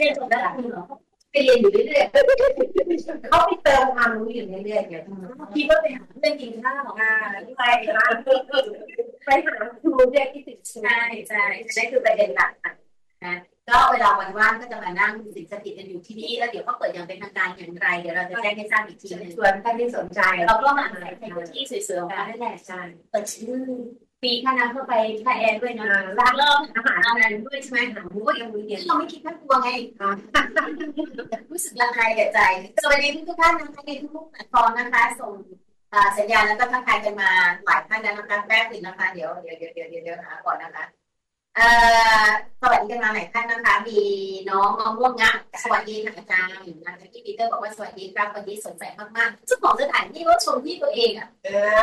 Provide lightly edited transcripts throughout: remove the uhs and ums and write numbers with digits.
เรียนจบแล้วเหรอไปเรียนอยู่เรื่อยๆเขาไปเติมความรู้อยู่เรื่อยๆเนี่ยคิดว่าไปหาเพื่อนกินข้าวไปร้านไปหาครูเรียกที่ติดใช่ใช่นั่นคือประเด็นหลักนะก็เวลาวันว่างก็จะมานั่งสิงสถิตกันอยู่ที่นี่แล้วเดี๋ยวก็เปิดอย่างเป็นทางการอย่างไรเดี๋ยวเราจะแจ้งให้ทราบอีกทีนึงส่วนท่านที่สนใจเราก็มาใส่ที่สวยๆของเราได้แหละใช่เปิดชื่อปีค่าน้ำเข้าไปค่าแอร์ด้วยนะร้านเริ่มอาหารอะไรด้วยใช่ไหมหาก็ยังมีเดียวเราไม่คิดค่าตัวไงรู้สึกระคายแก่ใจสวัสดีทุกท่านนะคะในทุกแพลตฟอร์มนะคะส่งสัญญาณแล้วก็ทักทายกันมาหลายท่านแล้วนะคะแป๊บนึงนะคะเดี๋ยวหาก่อนนะคะสวัสดีกันมาหลายท่านนะคะมีน้องมะม่วงงะสวัสดีค่ะอาจารย์นะคะที่ปีเตอร์บอกว่าสวัสดีครับวันนี้สนใจมากๆเจ้าของสถานที่ก็ชมที่ตัวเองอ่ะ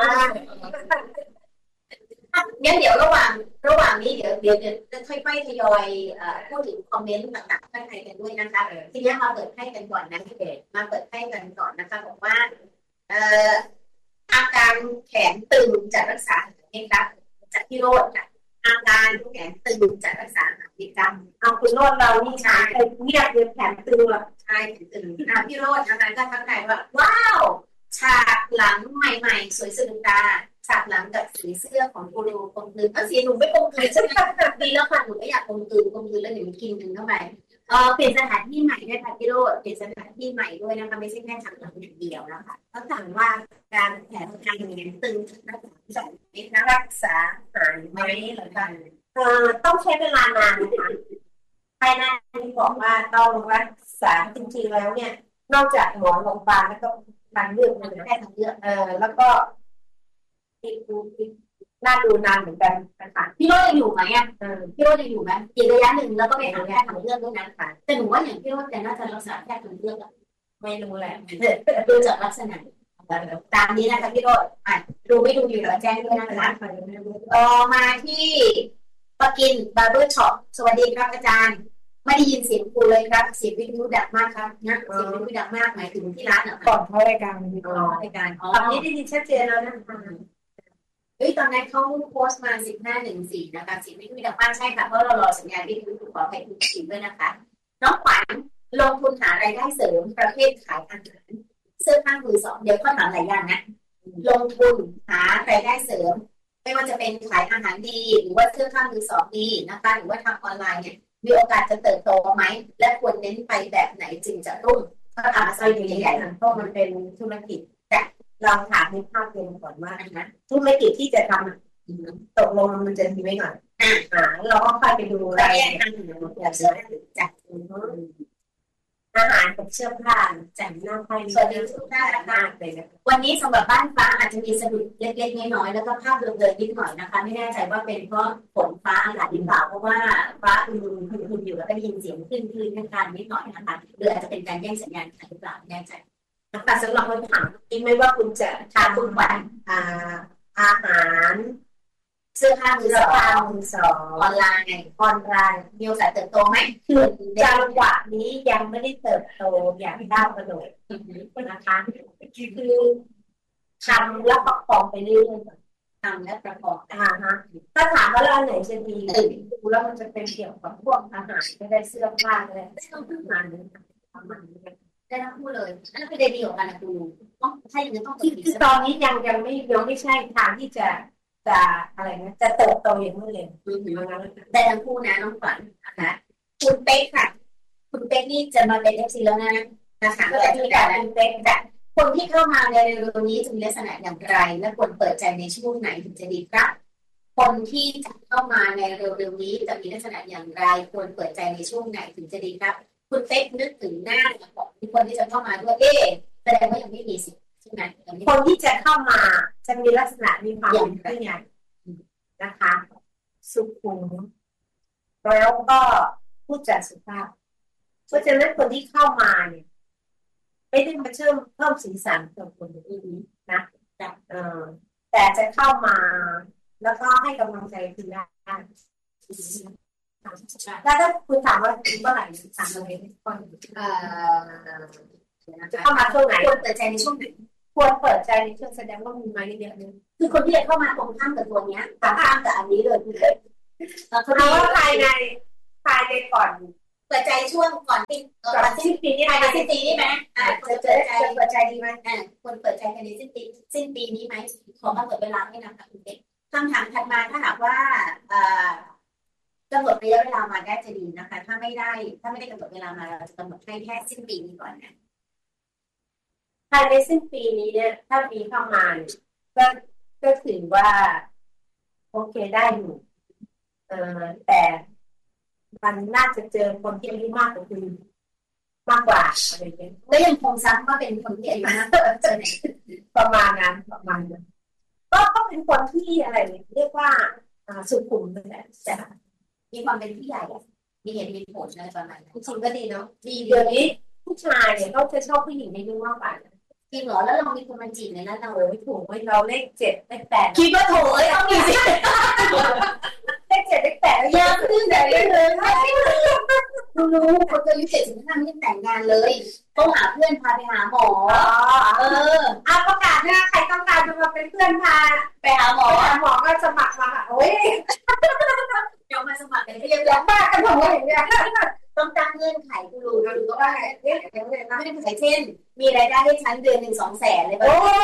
งั้นเดี๋ยวระหว่างนี้เดี๋ยวจะค่อยๆทยอยพูดถึงคอมเมนต์ต่างๆข้างในกันด้วยนะคะทีนี้มาเปิดให้กันก่อนนะมาเปิดให้กันก่อนนะคะบอกว่าอาการแขนตึงจะรักษาเองครับจากพี่โรจน์ค่ะอาการแขนตึงจะรักษาดีครับเอาคุณโรจน์เรานี่ใช่เรียกแขนตึงแบบใช่แขนตึงพี่โรจน์นะคะก็ทักทายว่าว้าวฉากหลังใหม่ๆสวยสะดุดตาฉากหลังกับสีเสื้อของกูรูกลมกลืนสีหนูไม่กลมกลืนใช่ไหมดีแล้วค่ะหนูก็อยากกลมกลืนแล้วเดี๋ยวมันกินกันเข้าไปเปลี่ยนสถานที่ใหม่ด้วยค่ะพี่โรจน์เปลี่ยนสถานที่ใหม่ด้วยนะคะไม่ใช่แค่ฉากหลังอย่างเดียวนะคะต้องถามว่าการแผลการเงินตึงรักษาหายไหมหรือกันต้องใช้เวลานานนะคะภายในที่บอกว่าต้องรักษาจริงๆแล้วเนี่ยนอกจากหมอโรงพยาบาลแล้วก็ทางเลือกมันแค่ทางเลือกแล้วก็น่าดูนานเหมือนกันนะคะพี่โรจน์ยังอยู่ไหมอ่ะพี่โรจน์ยังอยู่ไหมอีกระยะหนึ่งแล้วก็ไปหาแพทย์ทางเลือกด้วยนะคะแต่หนูว่าอย่างพี่โรจน์แต่น่าจะรักษาแพทย์ทางเลือกไม่รู้แหละดูจากลักษณะตามนี้นะคะพี่โรจน์ดูไม่ดูอยู่แล้วแจ้งด้วยนะคะมาที่ปากินบาร์เบอร์ช็อปสวัสดีครับอาจารย์ไม่ได้ยินเสียงคุณเลยครับเสียงวิทยุดังมากครับนะเสียงวิทยุดังมากหมายถึงที่ร้านเหรอก่อนเข้ารายการตอนนี้ได้ยินชัดเจนแล้วนะตอนนั้นเขาโพสต์มา1514นะคะเสียงวิทยุดังมากใช่ค่ะเพราะเรารอสัญญาณวิทยุขอให้คุณชิมด้วยนะคะน้องขวัญลงทุนหารายได้เสริมประเภทขายอาหารเสื้อผ้ามือสองเดี๋ยวข้อถามหลายอย่างนะลงทุนหารายได้เสริมไม่ว่าจะเป็นขายอาหารดีหรือว่าเสื้อผ้ามือสองดีนะคะหรือว่าทำออนไลน์เนี่ยมีโอกาสจะเติบโตไหมและควรเน้นไปแบบไหนจึงจะรุ่งถ้าอาศัยใหญ่ๆเพราะมันเป็นธุรกิจแต่ลองถามในภาพรวมก่อนว่าธุรกิจที่จะทำตกลงมันจะมีไว้ก่อนเราก็ค่อยไปดูรายละเอียดอย่างเช่นจากอาหารกับเสื้อผ้าจากหน้าไฟสวัสดีทุกท่านมากเลยนะวันนี้สำหรับบ้านฟ้าอาจจะมีสะดุดเล็กๆน้อยๆแล้วก็ภาพเดิมๆนิดหน่อยนะคะไม่แน่ใจว่าเป็นเพราะฝนฟ้าอากาศหรือเปล่าเพราะว่าฟ้าอึมๆอยู่แล้วก็ยินเสียงขึ้นข้างๆนิดหน่อยนะคะหรืออาจจะเป็นการแย่งสัญญาณหรือเปล่าไม่แน่ใจแต่สำหรับคำถามนี้ไม่ว่าคุณจะทานคุณวันอาหารเสื้อผ้ามือสองออนไลน์มีโอกาสเติบโตไหมคือจังหวะนี้ยังไม่ได้เติบโตอย่างก้าวกระโดดนะคะคือทำและประกอบไปเรื่อยๆทำและประกอบถ้าถามว่าเราไหนจะดีดูแล้วมันจะเป็นเกี่ยวกับพวกอาหารไม่ได้เสื้อผ้าเลยต้องทำงานได้ทั้งคู่เลยนั่นคือเดียวกันนะดูต้องใช่หรือต้องคือตอนนี้ยังไม่ใช่ทางที่จะอะไรนะจะเติบโตอย่างรวดเร็วแต่ทั้งคู่นะน้องขวัญนะคะคุณเป๊กค่ะคุณเป๊กนี่จะมาเป็น FC แล้วนะคะแต่ที่การคุณเป๊กจะคนที่เข้ามาในเร็วๆนี้จะมีลักษณะอย่างไรและควรเปิดใจในช่วงไหนถึงจะดีครับคนที่จะเข้ามาในเร็วๆนี้จะมีลักษณะอย่างไรควรเปิดใจในช่วงไหนถึงจะดีครับคุณเป๊กนึกถึงหน้าของคนที่จะเข้ามาด้วยแสดงว่ายังไม่มีสิทธิ์ใช่ไหมคนที่จะเข้ามาจะมีลักษณะมีความเป็นไงนะคะสุขุมแล้วก็พูดจาสุภาพเพราะฉะนั้นคนที่เข้ามาเนี่ยไม่ได้มาเพิ่มสีสันกับคนอื่นนะแต่จะเข้ามาแล้วก็ให้กำลังใจคุณได้แล้วถ้าคุณถามว่าเมื่อไหร่ถามอะไรก่อนจะเข้ามาช่วงไหนควรเปิดใจในช่วงไหนควรเปิดใจในช่วงแสดงว่ามีไม้เยอะนึงคือคนที่จะเข้ามาตรงข้ามกับตัวเนี้ยตรงข้ามกับอันนี้เลยคือเพราะว่าภายในก่อนเปิดใจช่วงก่อนสิ้นปีนี้ภายในสิ้นปีนี้ไหมจะเปิดใจดีไหมคนเปิดใจภายในสิ้นปีนี้ไหมขอมาเปิดเวลาให้นะคะคุณเด็กคำถามถัดมาถ้าหากว่ากำหนดระยะเวลามาได้จะดีนะคะถ้าไม่ได้กำหนดเวลามาเราจะกำหนดให้แค่สิ้นปีนี้ก่อนนะภายในสิ้นปีนี้เนี่ยถ้ามีเข้ามาก็ถือว่าโอเคได้อยู่แต่มันน่าจะเจอคนที่อายุมากกว่าคุณมากกว่าอะไรอย่างเงี้ยแล้วยังคงซ้ำว่าเป็นคนที่อายุมากเจอไหนประมาณนั้นก็เป็นคนที่อะไรเรียกว่าสุขุมเลยแหละจะมีความเป็นผู้ใหญ่มีเหตุมีผลอะไรประมาณนั้นจริงก็ดีเนาะดีเดี๋ยวนี้ผู้ชายเนี่ยเขาจะชอบผู้หญิงอายุมากกว่าจริงเหรอแล้วเรามีคนมาจีบในนั้นเราไม่ถูกเราเลข7เลข8 คิดว่าโถต้องมีสิเลข7เลข8 ยากขึ้นแต่เรื่อยๆไม่รู้คนอายุ75นี่แต่งงานเลยต้องหาเพื่อนพาไปหาหมอประกาศนะใครต้องการจะมาเป็นเพื่อนพาไปหาหมอก็สมัครมาค่ะโอ้ยเดี๋ยวมาสมัครกันเรียบร้อยมากกันหมดอย่างเงี้ยต้องตั้งเงื่อนไขคุณรู้ก็ว่าเนี่ยไม่ได้เช่นมีรายได้ให้ฉันเดือน1 2 แสนเลย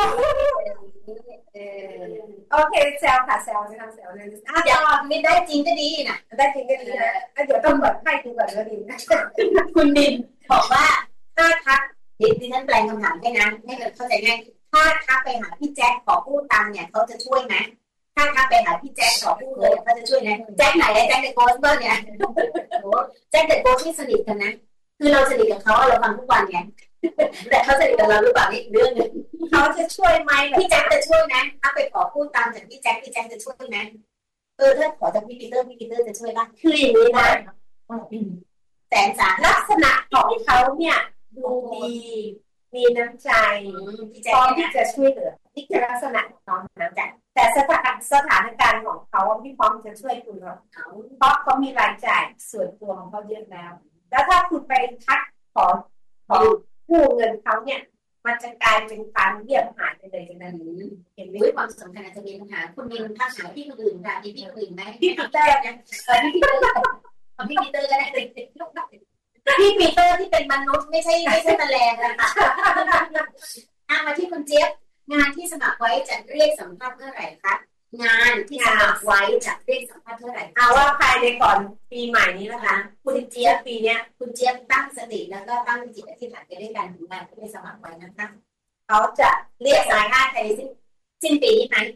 โอเคแซวค่ะแซวนะคะแซวเลยเดี๋ยวไม่ได้จริงก็ดีนะได้จริงก็ดีนะเดี๋ยวต้องเปิดไพ่ดูก่อนก็ดีนะคุณดินบอกว่าถ้าทักดิฉันแปลงคำถามให้นะให้เข้าใจง่ายถ้าทักไปหาพี่แจ็คขอพูดตังเนี่ยเขาจะช่วยไหมถ้าทักไปหาพี่แจ็คขอพูดเลยเขาจะช่วยนะแจ็คไหนแจ็คเดอะโกสเตอร์เนี่ยแจ็คเดอะโกสที่สนิทกันนะคือเราสนิทกับเขาเราฟังทุกวันไงแต่เขาสนิทกับเราหรือเปล่านี่เรื่องนึงเขาจะช่วยไหมพี่แจ็คจะช่วยนะถ้าไปขอพูดตามจากพี่แจ็คจะช่วยไหมถ้าขอจากพี่ปีเตอร์จะช่วยป่ะคืออย่างนี้นะ 100,000 ลักษณะของเขาเนี่ยดูดีมีน้ำใจพร้อมที่จะช่วยเหลือที่จะลักษณะของเขานะแต่สถานการณ์ของเขาไม่พร้อมจะช่วยคุณหรอกเพราะเขามีรายจ่ายส่วนตัวของเขาเยอะแล้วถ้าคุณไปทักขอกู้เงินเขาเนี่ยมันจะกลายเป็นการเรียกหายไปเลยจากนั้นเห็นไหมความสำคัญอาจจะมีปัญหาคุณมีทักหาพี่คนอื่นค่ะพี่คนอื่นไหมพี่ปีเตอร์เนี่ยพี่ปีเตอร์ก็ได้พี่ปีเตอร์ที่เป็นมนุษย์ไม่ใช่แมลงนะคะมาที่คุณเจี๊ยบงานที่สมัครไว้จะเรียกสัมภาษณ์เมื่อไหร่คะงานที่สมัครไว้จะเรียกสัมภาษณ์เมื่อไหร่ว่าภายในก่อนปีใหม่นี้นะคะคุณเจี๊ยบปีเนี้ยคุณเจี๊ยบตั้งสติแล้วก็ตั้งจิตอธิษฐานไปด้วยกันถึงงานที่ไปสมัครไว้นะคะเขาจะเรียกสายงานภายในสิ้นปีนี้ไหม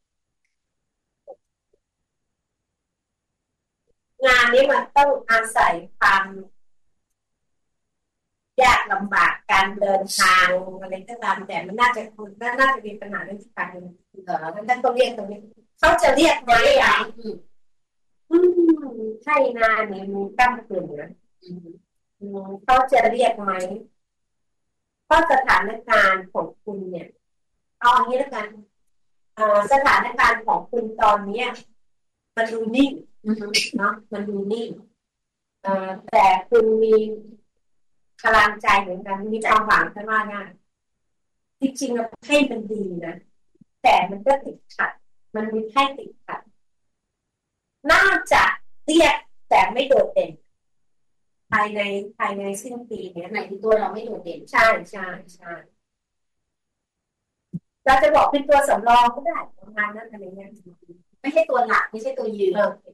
งานนี้มันต้องอาศัยความยากลำบากการเดินทางอะไรก็ตามแต่มันน่าจะมีปัญหาเรื่องการเดินนั่นต้องเรียกตรงนี้เขาจะเรียกไหมใช่งานนี้มีตั้งเกินนะเขาจะเรียกไหมเพราะสถานการณ์ของคุณเนี่ยเอาอย่างนี้แล้วกันสถานการณ์ของคุณตอนนี้มันดูนิ่งเนาะมันดูนิ่งแต่คุณมีพลังใจเหมือนกันมีความหวังกันว่าง่ายจริงๆให้มันดีนะแต่มันก็ติดขัดมันมีแค่ติดขัดน่าจะเรียกแต่ไม่โดดเด่นภายในสิ้นปีนี้ไหนที่ตัวเราไม่โดดเด่นใช่เราจะบอกเป็นตัวสำรองก็ได้ประมาณนั้นอะไรเงี้ยไม่ใช่ตัวหลักไม่ใช่ตัวยืน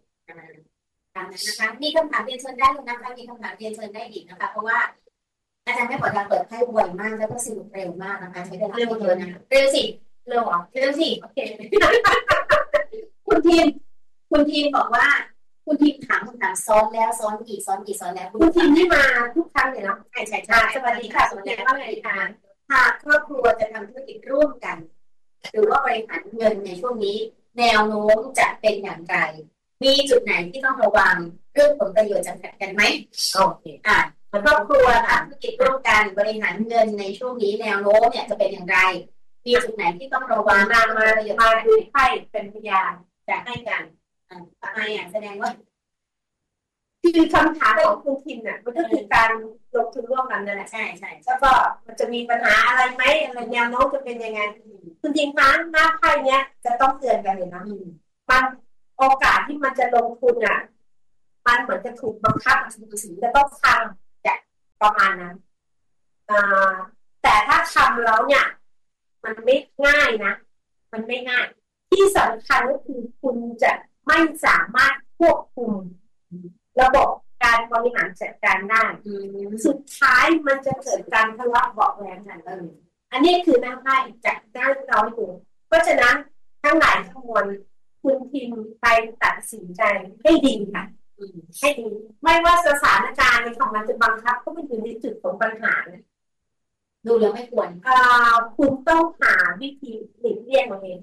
นะคะมีคำถามเรียนเชิญได้เลยนะคะมีคำถามเรียนเชิญได้อีกนะคะเพราะว่าอาจารย์ไม่ขอการเปิดไพ่บ่อยมากแล้วก็สนุกเร็วมากนะคะใช้เวลาเร็วเลยนะเร็วสิเร็วสิโอเคคุณทีมบอกว่าคุณทีมถามคำถามซ้อนแล้วซ้อนอีกแล้วคุณทีมนี่มาทุกครั้งเลยเนาะใช่สวัสดีค่ะสวัสดีว่าไงคะหากครอบครัวจะทำธุรกิจร่วมกันหรือว่าบริหารเงินในช่วงนี้แนวโน้มจะเป็นอย่างไรมีจุดไหนที่ต้องระวังเรื่องผลประโยชน์จำกัดกันไหมโอเคครอบครัวทำธุรกิจร่วมกันบริหารเงินในช่วงนี้แนวโน้มเนี่ยจะเป็นอย่างไรมีจุดไหนที่ต้องระวังมาดูไพ่เป็นพยานจะให้กันทำไมแสดงว่าคือคำถามของคุณทิมเนี่ยมันก็คือการลงทุนร่วมกันนั่นแหละใช่แล้วก็มันจะมีปัญหาอะไรไหมอะไรแนวโน้มจะเป็นยังไงคุณทิมคะหน้าไพ่เนี้ยจะต้องเตือนกันเลยนะมันโอกาสที่มันจะลงทุนมันเหมือนจะถูกบังคับถึงจะต้องทำจากประมาณนั้นแต่ถ้าทำแล้วเนี่ยมันไม่ง่ายนะมันไม่ง่ายที่สำคัญก็คือคุณจะไม่สามารถควบคุมระบบการบริหารจัดการได้สุดท้ายมันจะเกิดการทะเลาะเบาะแว้งกันอันนี้คือหน้าไพ่จากด้านเราให้ดูเพราะฉะนั้นทั้งหลายทั้งมวลคุณพิมพ์ไปตัดสินใจให้ดีค่ะให้ดีไม่ว่าสถานการณ์ในของมันจะบังคับก็ไม่อยู่ในจุดของปัญหาดูแล้วไม่ควรคุณต้องหาวิธีหลีกเลี่ยงเอง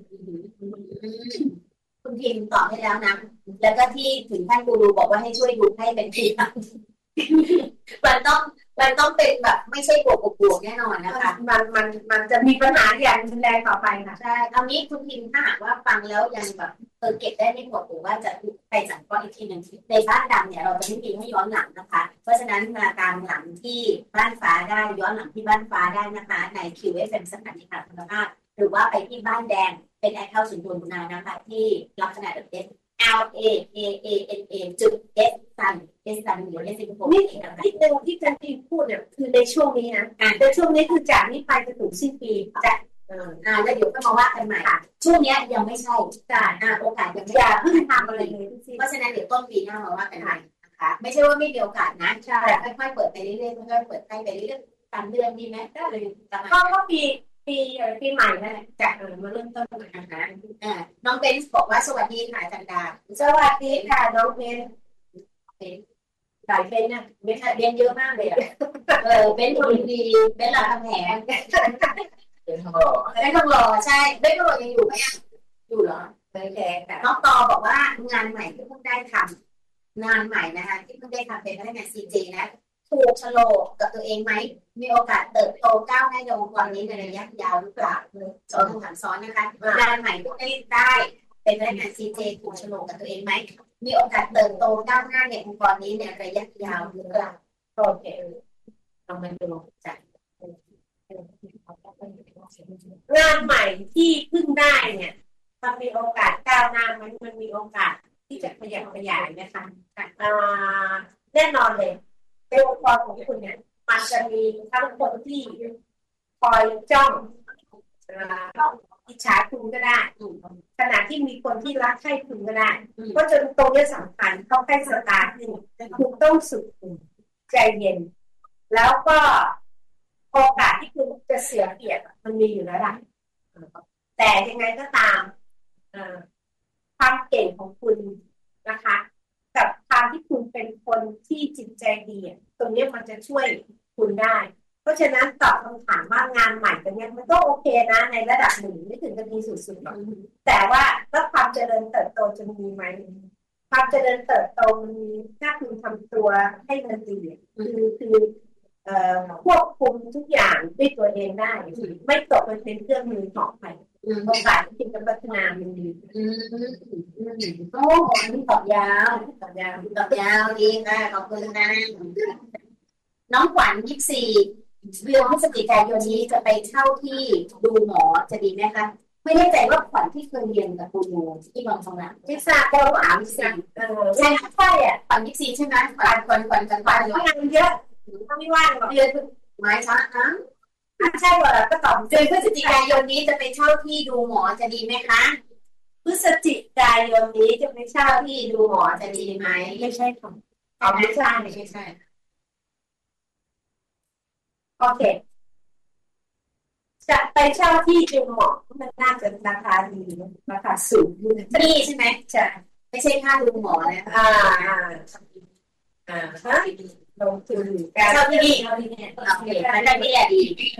คุณพิมพ์ตอบให้แล้วนะแล้วก็ที่ถึงท่านกูรูบอกว่าให้ช่วยดูให้เป็นทีมันต้องเป็นแบบไม่ใช่บวกแน่นอนนะคะมันจะมีปัญหาอย่างรุนแรงต่อไปค่ะใช่เอางี้คุณพิมพ์ถ้าหากว่าฟังแล้วยังแบบเก็บได้ไม่หมดหรือว่าจะไปสังเคราะห์อีกทีหนึ่งในบ้านดำเนี่ยเราจะไม่มีให้ย้อนหลังนะคะเพราะฉะนั้นมาตามหลังที่บ้านฟ้าได้ย้อนหลังที่บ้านฟ้าได้นะคะใน QFM สถานีข่าวคุณภาพหรือว่าไปที่บ้านแดงเป็นแอคเคาท์ศูนย์รวมบุญนานะคะที่ลักษณะเด็ดLAAANA จุด S ซัน S ซันหรือในสิงคโปร์นี่ที่หนึ่งที่จันทีพูดเนี่ยคือในช่วงนี้นะในช่วงนี้คือจากนี้ไปจะถึงสิ้นปีจะแล้วเดี๋ยวก็มาว่ากันใหม่ช่วงนี้ยังไม่ใช่โอกาสยังไม่อย่าเพิ่งทำอะไรเลยเพราะฉะนั้นเดี๋ยวต้นปีหน้ามาว่ากันใหม่นะคะไม่ใช่ว่าไม่มีโอกาสนะแต่ค่อยๆเปิดไปเรื่อยๆค่อยๆเปิดไปเรื่อยๆตามเดือนดีไหมได้เลยก็ปีใหม่นั่นแหละจะมาเริ่มต้นกันนะคะน้องเบนซ์บอกว่าสวัสดีค่ะจันดาสวัสดีค่ะน้องเบนหลายเบนเนี่ยเบนเยอะมากเลยเบนคนดีเบนรามคำแหงเป็นทองหล่อใช่เบนทองหล่อยังอยู่ไหมอยู่เหรอไม่แก่น้องตอบอกว่างานใหม่ที่เพิ่งได้ทำงานใหม่นะคะที่เพิ่งได้ทำเป็นพนักงาน CJ นะถูกโฉลกกับตัวเองไหมมีโอกาสเติบโตก้าวหน้าในองค์กรนี้ในระยะยาวหรือเปล่าสองคำถามซ้อนนะคะงานใหม่ที่ได้เป็นพนักงาน CJ ถูกโฉลกกับตัวเองไหมมีโอกาสเติบโตก้าวหน้าในองค์กรนี้ในระยะยาวหรือเปล่าโอเคลองมาดูจากงานใหม่ที่เพิ่งได้เนี่ยมันมีโอกาสก้าวหน้ามันมีโอกาสที่จะขยับขยายนะคะแน่นอนเลยในองค์กรของคุณเนี่ยมันจะมีทั้งคนที่คอยจ้องอิจฉาคุณก็ได้ขณะที่มีคนที่รักใคร่คุณก็ได้เพราะจนตรงนี้สำคัญเข้าใกล้สตาร์ทขึ้นคุณต้องสุดใจเย็นแล้วก็โอกาสที่คุณจะเสียเปรียบมันมีอยู่แล้วล่ะแต่ยังไงก็ตามความเก่งของคุณนะคะกับความที่คุณเป็นคนที่จิตใจดีตรงนี้มันจะช่วยคุณได้เพราะฉะนั้นตอบคำถามว่างานใหม่ตรงนี้มันก็โอเคนะในระดับหนึ่งไม่ถึงจะดีสุดๆหรอกแต่ว่าแล้วความเจริญเติบโตจะมีไหมความเจริญเติบโตมันมีถ้าคุณทำตัวให้มันดีคือควบคุมทุกอย่างด้วยตัวเองได้ไม่ตกเป็นเครื่องมือของใครโอกาสที่จะพัฒนามันดีโอ้อันนี้ตอบยาวดีค่ะขอบคุณนะน้องขวัญ24 เดือนพฤศจิกายนนี้จะไปเช่าที่ดูหมอจะดีไหมคะไม่แน่ใจว่าขวัญที่เคยเรียนกับคุณโมที่บางสงฆ์ที่ทราบก็ว่าใช่ใช่อ่ะขวัญ24ใช่ไหมขวัญงานเยอะถ้าไม่ว่างเดือนหมายช้าใช่ว่าก็ตอบเดือนพฤศจิกายนนี้จะไปเช่าที่ดูหมอจะดีไหมคะพฤศจิกายนนี้จะไปเช่าที่ดูหมอจะดีไหมไม่ใช่ค่ะไม่ใช่โอเคจะไปเช่าที่ดูหมอมันน่าจะราคาดีราคาสูงนี่ใช่ไหมใช่ไม่ใช่ค่าดูหมอนะฮะลงทุนเช่าที่นี่โอเคได้ที่แหละดี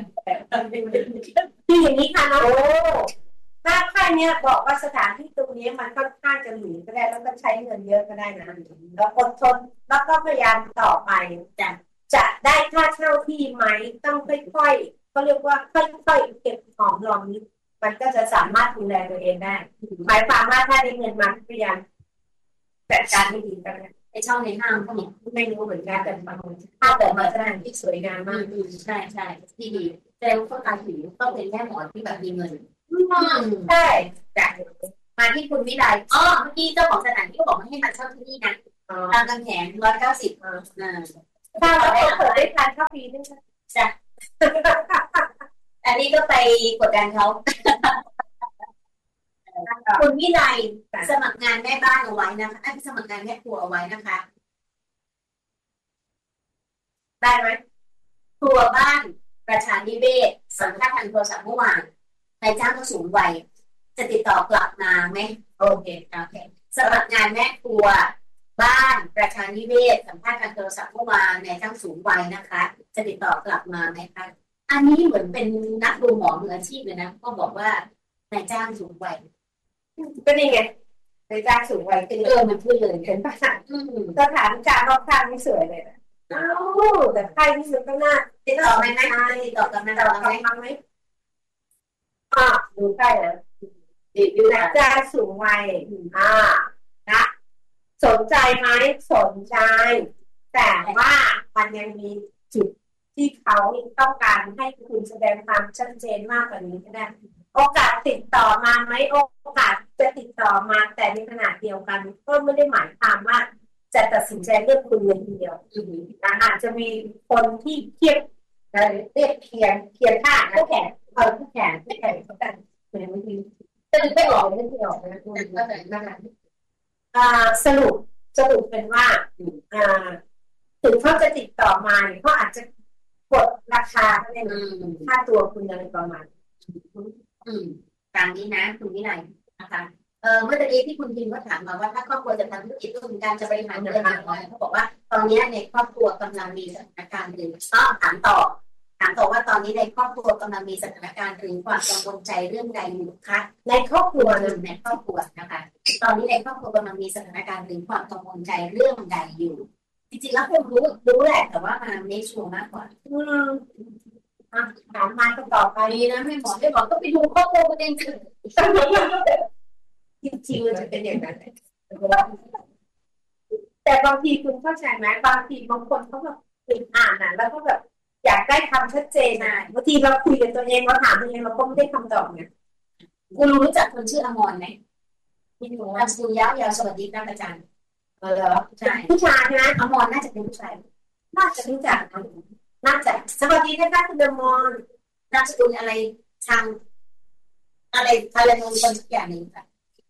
ที่อย่างนี้ค่ะเนาะถ้าค่ายเนี้ยบอกว่าสถานที่ตรงนี้มันค่อนข้างจะหรูก็ได้แล้วก็ใช้เงินเยอะก็ได้นะแล้วอดทนแล้วก็พยายามต่อไปจะได้ค่าเช่าที่ไหมต้องค่อยๆเขาเรียกว่าค่อยๆเก็บหอมรอมริบมันก็จะสามารถดูแลตัวเองได้หมายความว่าถ้าได้เงินมาพยายามจัดการให้ดีกันไปเช่าในห้างก็ไม่รู้เหมือนกันแต่บางคนถ้าเกิดมาสถานที่สวยงามมากใช่ที่ดีแต่ต้องการถือต้องเป็นแม่หมอที่แบบมีเงินใช่จากมาที่คุณวิไลเมื่อกี้เจ้าของสถานที่ก็บอกให้มาเช่าที่นี่นะรามคำแหง190 ถ้าเราเปิดได้ทันเข้าปีนึงจ้ะอันนี้ก็ไปกดดันเขาคุณวิไลสมัครงานแม่บ้านเอาไว้นะคะสมัครงานแม่ครัวเอาไว้นะคะได้ไหมครัวบ้านประชานิเวศสัมภาษณ์ทางโทรศัพท์เมื่อวานนายจ้างก็สูงวัยจะติดต่อกลับมาไหมโอเคสมัครงานแม่ครัวบ้านประชานิเวศสัมภาษณ์ทางโทรศัพท์เมื่อวานนายจ้างสูงวัยนะคะจะติดต่อกลับมาไหมคะอันนี้เหมือนเป็นนักดูหมอมืออาชีพเลยนะก็บอกว่านายจ้างสูงวัยก็นี่ไงนายจ้างสูงวัยมันขึ้นเลยเห็นป่ะสถานการณ์รอบข้างไม่สวยเลยนะแต่ใครที่สุดก็น่าติดต่อไหมติดต่อกันไหมดูใกล้นะดูนายจ้างสูงวัยนะสนใจไหมสนใจแต่ว่ามันยังมีจุดที่เขาต้องการให้คุณแสดงความชัดเจนมากกว่านี้ก็ได้โอกาสติดต่อมาไหมโอกาสจะติดต่อมาแต่ในขณะเดียวกันก็ไม่ได้หมายความว่าจะตัดสินใจเลือกคุณเลยทีเดียวอาจจะมีคนที่เทียบเรียกเคียงข้างผู้แข่งผู้แข่งกันเหมือนบางทีจะนึกไม่ออกไม่ออกนะคุณก็แต่นั่นสรุปเป็นว่าถึงเขาจะติดต่อมาเขาอาจจะกดราคาค่าตัวคุณอะไรประมาณตามนี้นะคุณวิไลนะคะเมื่อกี้ที่คุณพิมพ์ก็ถามมาว่าถ้าครอบครัวจะทำธุรกิจร่วมกันจะบริหารเงินอย่างไรเขาบอกว่าตอนนี้ในครอบครัวกำลังมีสถานการณ์หรือถามต่อว่าตอนนี้ในครอบครัวกำลังมีสถานการณ์หรือความกังวลใจเรื่องใดอยู่คะในครอบครัวนะคะตอนนี้ในครอบครัวกำลังมีสถานการณ์หรือความกังวลใจเรื่องใดอยู่จริงๆแล้วผมรู้แหละแต่ว่ามันไม่ชัวร์มากกว่าถามมาก็ตอบไปนะไม่บอกก็ไปดูข้อมูลเองจริงๆมันจะเป็นอย่างนั้นแต่บางทีคุณเข้าใจไหมบางทีบางคนเขาแบบอ่านแล้วก็แบบอยากได้คำชัดเจนบางทีเราคุยกับตัวเองเราถามตัวเองเราก็ไม่ได้คำตอบไงคุณรู้จักคนชื่ออมรไหมพี่หนูอัศยาวสวัสดีครับอาจารย์เหรอใช่ผู้ชายใช่ไหมอมรน่าจะเป็นผู้ชายน่าจะรู้จักน่าจะสวัสดีนะคะคุณอมรนามสกุลอะไรทางอะไรมงคลสักอย่างหนึ่งค่ะ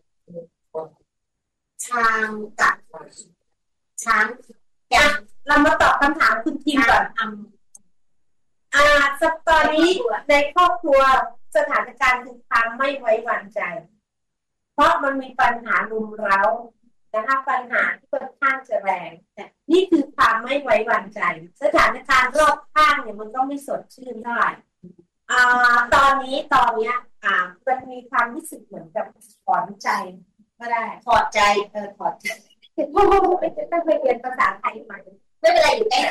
ช้างกับช้างเรามาตอบคำถามคุณทีมก่อนตอนนี้ในครอบครัวสถานการณ์คือความไม่ไว้วางใจเพราะมันมีปัญหารุมเร้านะคะปัญหาที่ค่อนข้างจะแรงนี่คือความไม่ไว้วางใจสถานการณ์รอบข้างเนี่ยมันก็ไม่สดชื่นเท่าไหร่ตอนนี้มันมีความรู้สึกเหมือนกับถอนใจก็ได้ถอดใจต้องไปเรียนภาษาไทยใหม่ไม่เป็นไรอยู่แค่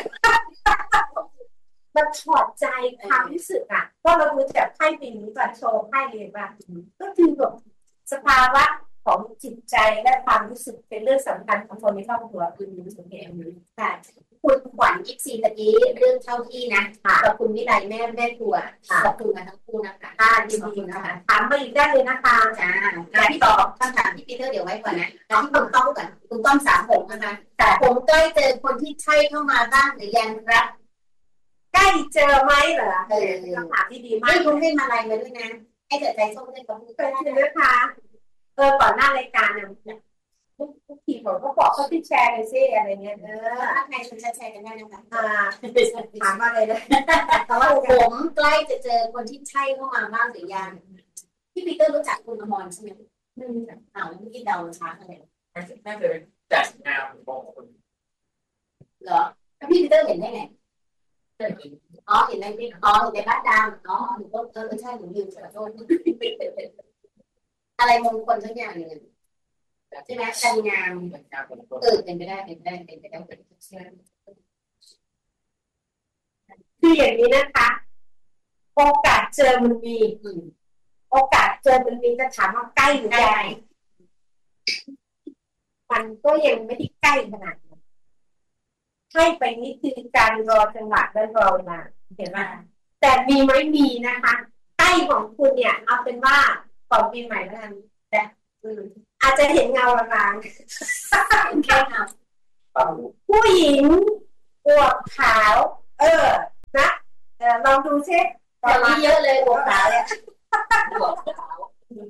มันถอดใจความรู้สึกเพราะเราดูจากไพ่ปีนี้ก่อนโชว์ไพ่เรียนว่าก็คือแบบสภาวะของจิตใจและความรู้สึกเป็นเรื่องสำคัญของคนในครอบครัวคือรู้สึกเองค่ะคุณขวัญกิฟซีตะกี้เรื่องเท่าที่นะกับคุณวิไลแม่ครัวขอบคุณกันทั้งคู่นะคะยินดีนะคะถามมาอีกได้เลยนะคะจ้าพี่ตอบคำถามที่ปีเตอร์เดี๋ยวไว้ก่อนนะที่คุณต้องก่อนคุณต้อง36นะคะแต่ผมใกล้เจอคนที่ใช่เข้ามาบ้างหรือยังครับใกล้เจอไหมเหรอคำถามที่ดีมากคุณให้มาไลน์มาด้วยนะให้เกิดใจส้มด้วยกับคุณก็ได้นะคะก่อนหน้ารายการเนี่ยทุกทีผมก็บอกเขาที่แชร์เลยซิอะไรเงี้ยถ้าใครสนใจแชร์กันได้นะคะถามมาเลยนะแต่ว่าผมใกล้จะเจอคนที่ใช่เข้ามาบ้างหรือยังพี่ปีเตอร์รู้จักคุณอมรใช่ไหมไม่รู้จักเมื่อกี้เดาช้าอะไรน่าจะจัดงานของคนเหรอแล้วพี่ปีเตอร์เห็นได้ไงเห็นในเห็นในบ้านดังหนูก็ใช่หนูยืนขอโทษอะไรมงคลสักอย่างหนึ่งใช่ไหมการงานเป็นไปได้คืออย่างนี้นะคะโอกาสเจอมันมีโอกาสเจอมันมีจะถามว่าใกล้หรือไกลมันก็ยังไม่ได้ใกล้ขนาดนั้นให้ไปนี่คือการรอจังหวะและรอเวลาเห็นไหมแต่มีไหมมีนะคะใกล้ของคุณเนี่ยเอาเป็นว่าก่อนปีใหม่แล้วกันแต่อาจจะเห็นเงาลางๆแค่เงาผู้หญิงอวบขาวนะลองดูซิตอนนี้เยอะเลยอวบขาวเนี่ยอวบขาว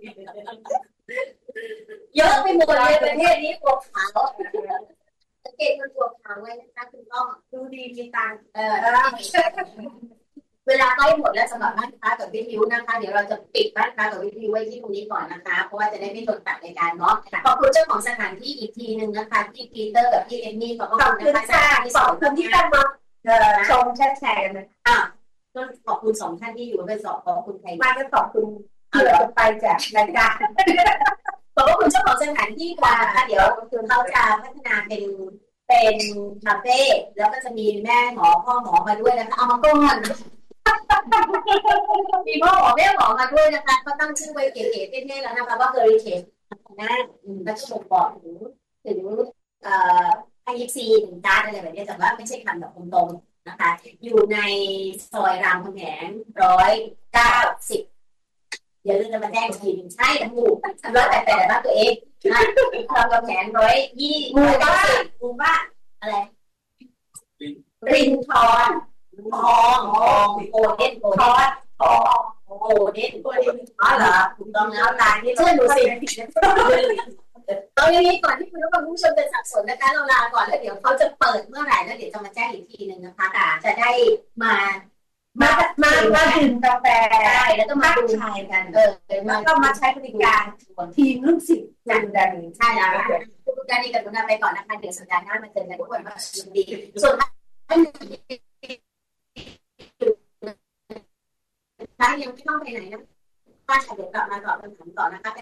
เยอะไปหมดเลยประเทศนี้อวบขาวสังเกตคนอวบขาวไว้นะคะคุณต้องดูดีมีตังเวลาใกล้หมดแล้วสำหรับบ้านค้ากับวิทยุนะคะเดี๋ยวเราจะปิดบ้านค้ากับวิทยุไว้ที่ตรงนี้ก่อนนะคะเพราะว่าจะได้ไม่โดนตัดรายการเนาะขอบคุณเจ้าของสถานที่อีกทีนึงนะคะที่ปีเตอร์กับพี่เอมมี่ขอบคุณนะคะสองคนที่ตั้งมาชมแชร์กันเลยก็ขอบคุณ2ท่านที่อยู่เป็นขอบคุณใครมาก็ขอบคุณที่เราไปจากรายการขอบคุณเจ้าของสถานที่ค่ะนะคะเดี๋ยวเขาจะพัฒนาเป็นคาเฟ่แล้วก็จะมีแม่หมอพ่อหมอมาด้วยนะคะเอามาก่อนมีพ่อหมอแม่หมอมาด้วยนะคะเขาตั้งชื่อไว้เก๋ๆเท่ๆแล้วนะคะว่าเฮอริเคนนะแล้วก็บอกถึงไอซีถึงการอะไรแบบนี้แต่ว่าไม่ใช่คำแบบตรงๆนะคะอยู่ในซอยรามคำแหง190อย่าลืมจะมาแจ้งทีใช่ทั้งหมู่แล้วแต่บ้านตัวเองนะรามคำแหง120หมู่บ้านอะไรรินทอนทองโอเดนอ๋อเหรอถูกต้องแล้วลายนี่เชื่อหนูสิเอาอย่างนี้ก่อนที่คุณผู้ชมจะสับสนนะคะเราลาก่อนแล้วเดี๋ยวเขาจะเปิดเมื่อไหร่แล้วเดี๋ยวจะมาแจ้งอีกทีนึงนะคะจะได้มาดื่มกาแฟได้แล้วก็มาดูชายกันแล้วก็มาใช้บริการทีมลูกศิษย์จันดานีใช่แล้วคุณดานีกับคุณนาไปก่อนนะคะเดี๋ยวสัปดาห์หน้ามาเจอกันทุกคนว่าดีส่วนถ้ายังไม่ต้องไปไหนนะป้าเดี๋ยวกลับมาตอบคำถามต่อนะคะ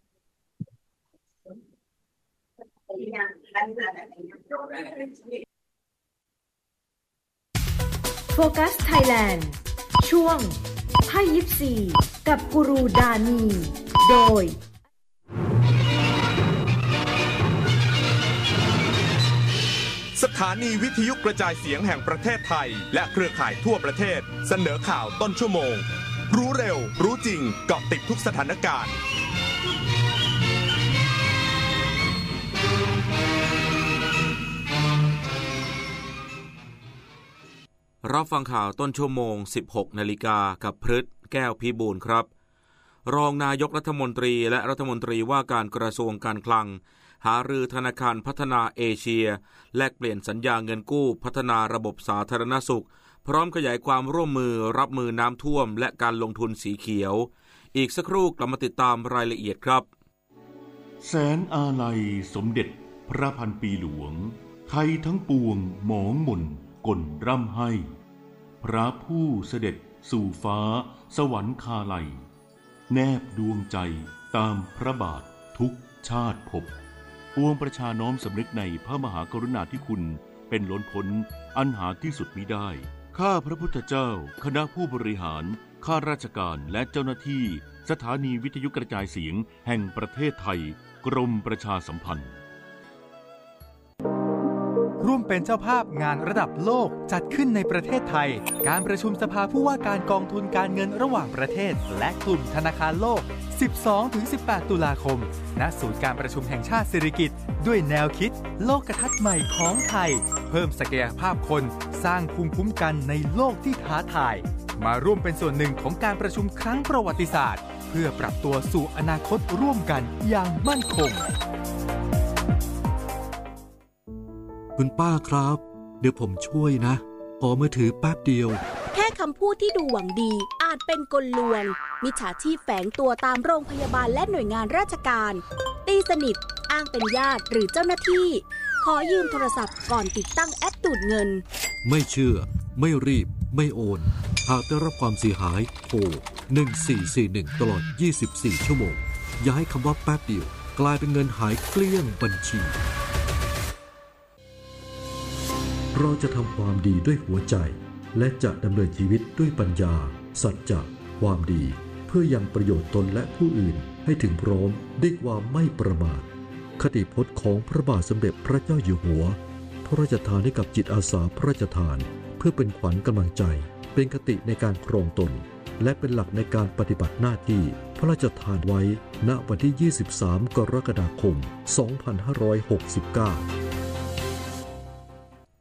โฟกัสไทยแลนด์ช่วงไพ่ยิปซีกับกูรูดานีโดยสถานีวิทยุกระจายเสียงแห่งประเทศไทยและเครือข่ายทั่วประเทศเสนอข่าวต้นชั่วโมงรู้เร็วรู้จริงเกาะติดทุกสถานการณ์รับฟังข่าวต้นชั่วโมง 16 นาฬิกากับพฤทธิ์แก้วพิบูลครับรองนายกรัฐมนตรีและรัฐมนตรีว่าการกระทรวงการคลังหารือธนาคารพัฒนาเอเชียแลกเปลี่ยนสัญญาเงินกู้พัฒนาระบบสาธารณสุขพร้อมขยายความร่วมมือรับมือน้ำท่วมและการลงทุนสีเขียวอีกสักครู่กลับมาติดตามรายละเอียดครับแสนอาลัยสมเด็จพระพันปีหลวงไทยทั้งปวงหมองหม่นก่นร่ำให้พระผู้เสด็จสู่ฟ้าสวรรคาลัยแนบดวงใจตามพระบาททุกชาติภพปวงประชาน้อมสำนึกในพระมหากรุณาธิคุณเป็นล้นพ้นอันหาที่สุดมิได้ข้าพระพุทธเจ้าคณะผู้บริหารข้าราชการและเจ้าหน้าที่สถานีวิทยุกระจายเสียงแห่งประเทศไทยกรมประชาสัมพันธ์ร่วมเป็นเจ้าภาพงานระดับโลกจัดขึ้นในประเทศไทยการประชุมสภาผู้ว่าการกองทุนการเงินระหว่างประเทศและกลุ่มธนาคารโลก 12-18 ตุลาคมณศูนย์การประชุมแห่งชาติสิริกิติ์ด้วยแนวคิดโลกทัศน์ใหม่ของไทยเพิ่มศักยภาพคนสร้างภูมิคุ้มกันในโลกที่ท้าทายมาร่วมเป็นส่วนหนึ่งของการประชุมครั้งประวัติศาสตร์เพื่อปรับตัวสู่อนาคตร่วมกันอย่างมั่นคงคุณป้าครับเดี๋ยวผมช่วยนะขอมือถือแป๊บเดียวแค่คำพูดที่ดูหวังดีอาจเป็นกลลวงมิจฉาชีพแฝงตัวตามโรงพยาบาลและหน่วยงานราชการตีสนิทอ้างเป็นญาติหรือเจ้าหน้าที่ขอยืมโทรศัพท์ก่อนติดตั้งแอปดูดเงินไม่เชื่อไม่รีบไม่โอนหากได้รับความเสียหายโทร1441ตลอด24ชั่วโมงอย่าให้คำว่าแป๊บเดียวกลายเป็นเงินหายเกลี้ยงบัญชีเราจะทำความดีด้วยหัวใจและจะดำเนินชีวิตด้วยปัญญาสัจจะความดีเพื่อยังประโยชน์ตนและผู้อื่นให้ถึงพร้อมด้วยความไม่ประมาทคติพจน์ของพระบาทสมเด็จพระเจ้าอยู่หัวพระราชทานให้กับจิตอาสาพระราชทานเพื่อเป็นขวัญกำลังใจเป็นคติในการครองตนและเป็นหลักในการปฏิบัติหน้าที่พระราชทานไว้ณวันที่23 กรกฎาคม 2569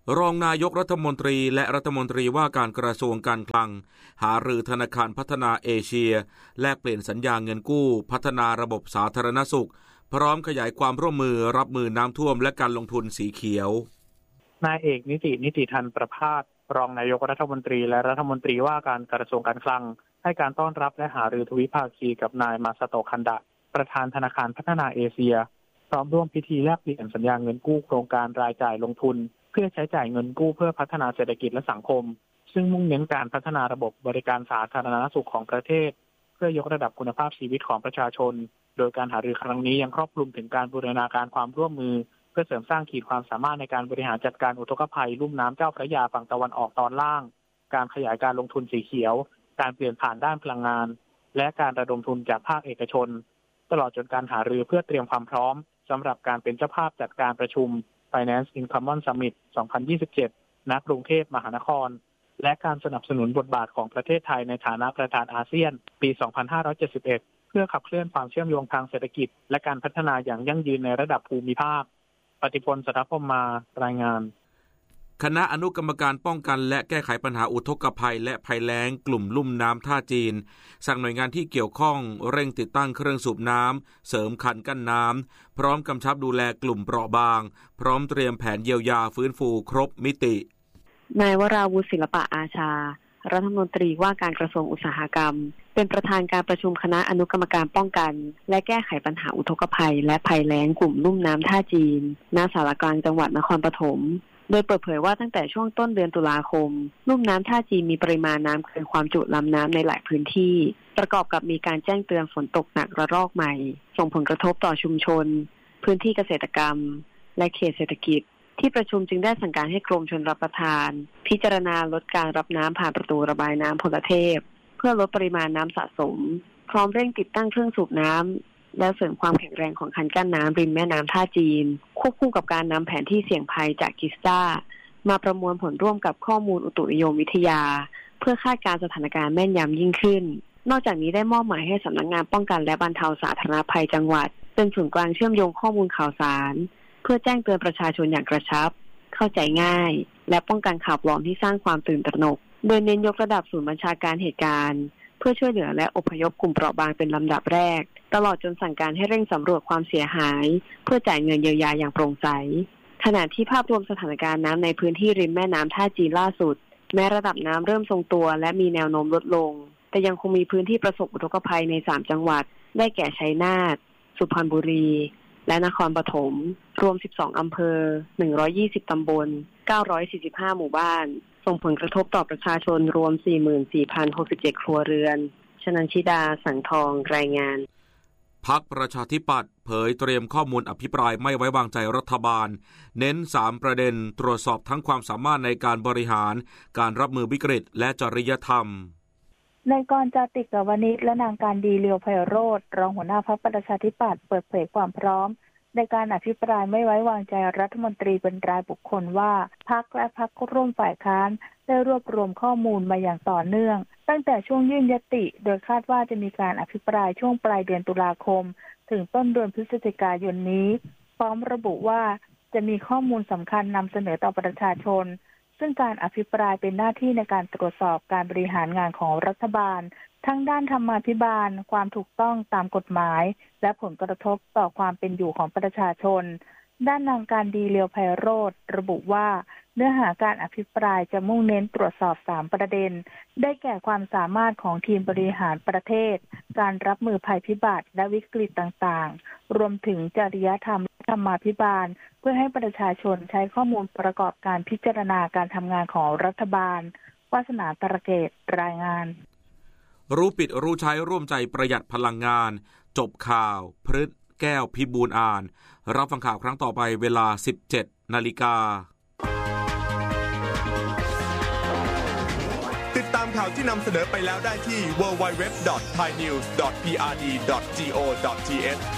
รองนายกรัฐมนตรีและรัฐมนตรีว่าการกระทรวงการคลังหารือธนาคารพัฒนาเอเชียแลกเปลี่ยนสัญญาเงินกู้พัฒนาระบบสาธารณสุขพร้อมขยายความร่วมมือรับมือน้ำท่วมและการลงทุนสีเขียวนายเอกนิติธันประภาสรองนายกรัฐมนตรีและรัฐมนตรีว่าการกระทรวงการคลังให้การต้อนรับและหารือทวิภาคีกับนายมาซาโตะคันดะประธานธนาคารพัฒนาเอเชียพร้อมร่วมพิธีแลกเปลี่ยนสัญญาเงินกู้โครงการรายจ่ายลงทุนเพื่อใช้จ่ายเงินกู้เพื่อพัฒนาเศรษฐกิจและสังคมซึ่งมุ่งเน้นการพัฒนาระบบบริการสาธารณสุขของประเทศเพื่อยกระดับคุณภาพชีวิตของประชาชนโดยการหารือครั้งนี้ยังครอบคลุมถึงการบูรณาการความร่วมมือเพื่อเสริมสร้างขีดความสามารถในการบริหารจัดการอุทกภัยลุ่มน้ำเจ้าพระยาฝั่งตะวันออกตอนล่างการขยายการลงทุนสีเขียวการเปลี่ยนผ่านด้านพลังงานและการระดมทุนจากภาคเอกชนตลอดจนการหารือเพื่อเตรียมความพร้อมสำหรับการเป็นเจ้าภาพจัดการประชุม Finance in Common Summit 2027 ณ กรุงเทพมหานครและการสนับสนุนบทบาทของประเทศไทยในฐานะประธานอาเซียนปี 2571 เพื่อขับเคลื่อนความเชื่อมโยงทางเศรษฐกิจและการพัฒนาอย่างยั่งยืนในระดับภูมิภาคปฏิพล สัทธพรหมมารายงานคณะอนุกรรมการป้องกันและแก้ไขปัญหาอุทกภัยและภัยแล้งกลุ่มลุ่มน้ำท่าจีนสั่งหน่วยงานที่เกี่ยวข้องเร่งติดตั้งเครื่องสูบน้ำเสริมคันกั้นน้ำพร้อมกำชับดูแลกลุ่มเปราะบางพร้อมเตรียมแผนเยียวยาฟื้นฟูครบมิตินายวราวุฒิศิลปะอาชารัฐมนตรีว่าการกระทรวงอุตสาหกรรมเป็นประธานการประชุมคณะอนุกรรมการป้องกันและแก้ไขปัญหาอุทกภัยและภัยแล้งกลุ่มลุ่มน้ำท่าจีนณศาลากลางจังหวัดนครปฐมโดยเปิดเผยว่าตั้งแต่ช่วงต้นเดือนตุลาคมลุ่มน้ำท่าจีนมีปริมาณน้ำเกินความจุลำน้ำในหลายพื้นที่ประกอบกับมีการแจ้งเตือนฝนตกหนักระลอกใหม่ส่งผลกระทบต่อชุมชนพื้นที่เกษตรกรรมและเขตเศรษฐกิจที่ประชุมจึงได้สั่งการให้กรมชลประทานพิจารณาลดการรับน้ำผ่านประตูระบายน้ำพลเทพเพื่อลดปริมาณน้ำสะสมพร้อมเร่งติดตั้งเครื่องสูบน้ำและเสริมความแข็งแรงของคันกั้นน้ำริมแม่น้ำท่าจีนควบคู่กับการนำแผนที่เสี่ยงภัยจากกิสตามาประมวลผลร่วมกับข้อมูลอุตุนิยมวิทยาเพื่อคาดการณ์สถานการณ์แม่นยำยิ่งขึ้นนอกจากนี้ได้มอบหมายให้สำนักงานป้องกันและบรรเทาสาธารณภัยจังหวัดเป็นศูนย์กลางเชื่อมโยงข้อมูลข่าวสารเพื่อแจ้งเตือนประชาชนอย่างกระชับเข้าใจง่ายและป้องกันข่าวปลอมที่สร้างความตื่นตระหนกโดยเน้นยกระดับศูนย์บัญชาการเหตุการณ์เพื่อช่วยเหลือและอพยพกลุ่มเปราะบางเป็นลำดับแรกตลอดจนสั่งการให้เร่งสำรวจความเสียหายเพื่อจ่ายเงินเยียวยาอย่างโปร่งใสขณะที่ภาพรวมสถานการณ์น้ำในพื้นที่ริมแม่น้ำท่าจีนล่าสุดแม้ระดับน้ำเริ่มทรงตัวและมีแนวโน้มลดลงแต่ยังคงมีพื้นที่ประสบอุทกภัยใน3จังหวัดได้แก่ชัยนาทสุพรรณบุรีและนครปฐมรวม12อำเภอ120ตำบล945หมู่บ้านส่งผลกระทบต่อประชาชนรวม 44,067 ครัวเรือนชนันชิดาสังทองรายงานพรรคประชาธิปัตย์เผยเตรียมข้อมูลอภิปรายไม่ไว้วางใจรัฐบาลเน้น3ประเด็นตรวจสอบทั้งความสามารถในการบริหารการรับมือวิกฤตและจริยธรรมนายกรณ์ จาติกวณิชและนางการดีเลียวไพโรจน์รองหัวหน้าพรรคประชาธิปัตย์เปิดเผยความพร้อมในการอภิปรายไม่ไว้วางใจรัฐมนตรีเป็นรายบุคคลว่าพรรคและพรรคร่วมฝ่ายค้านได้รวบรวมข้อมูลมาอย่างต่อเนื่องตั้งแต่ช่วงยื่นยติโดยคาดว่าจะมีการอภิปรายช่วงปลายเดือนตุลาคมถึงต้นเดือนพฤศจิกายนนี้พร้อมระบุว่าจะมีข้อมูลสำคัญนำเสนอต่อประชาชนซึ่งการอภิปรายเป็นหน้าที่ในการตรวจสอบการบริหารงานของรัฐบาลทั้งด้านธรรมาภิบาลความถูกต้องตามกฎหมายและผลกระทบต่อความเป็นอยู่ของประชาชนด้านนางการดีเลียวไพโรจน์ระบุว่าเนื้อหาการอภิปรายจะมุ่งเน้นตรวจสอบ3ประเด็นได้แก่ความสามารถของทีมบริหารประเทศการรับมือภัยพิบัติและวิกฤตต่างๆรวมถึงจริยธรรมธรรมาภิบาลเพื่อให้ประชาชนใช้ข้อมูลประกอบการพิจารณาการทำงานของรัฐบาลวาสนาตระเกตรายงานรู้ปิดรู้ใช้ร่วมใจประหยัดพลังงานจบข่าวพฤทธิ์แก้วพิบูลอ่านรับฟังข่าวครั้งต่อไปเวลา 17 นาฬิกาติดตามข่าวที่นำเสนอไปแล้วได้ที่ www.thainews.prd.go.th